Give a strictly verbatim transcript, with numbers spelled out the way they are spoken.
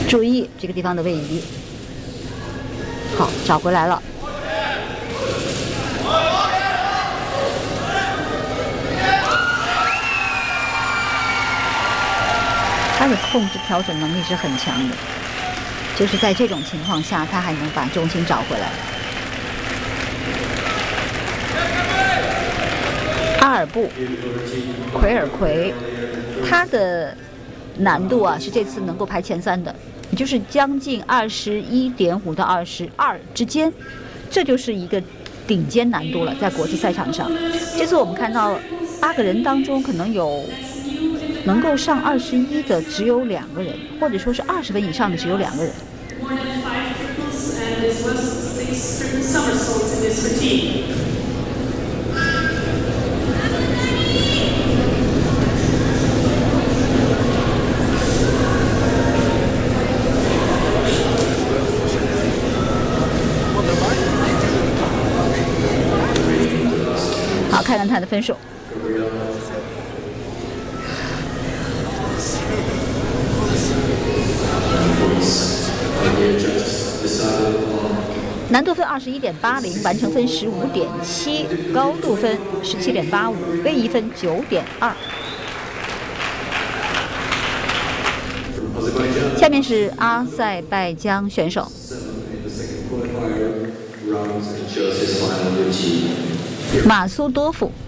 注意这个地方的位移。好，找回来了。他的控制调整能力是很强的，就是在这种情况下，他还能把重心找回来。阿尔布，奎尔奎，他的难度啊是这次能够排前三的，也就是将近二十一点五到二十二之间，这就是一个顶尖难度了，在国际赛场上。这次我们看到八个人当中，可能有能够上二十一的只有两个人，或者说是二十分以上的只有两个人。好，看看他的分数。难度分二十一点八零，完成分十五点七，高度分十七点八五，位移分九点二。下面是阿塞拜疆选手。马苏多夫。